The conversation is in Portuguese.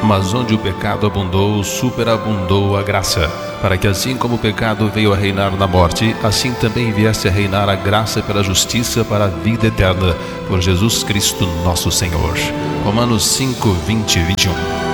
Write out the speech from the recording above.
Mas onde o pecado abundou, superabundou a graça, para que assim como o pecado veio a reinar na morte, assim também viesse a reinar a graça pela justiça para a vida eterna, por Jesus Cristo nosso Senhor. Romanos 5, 20 e 21.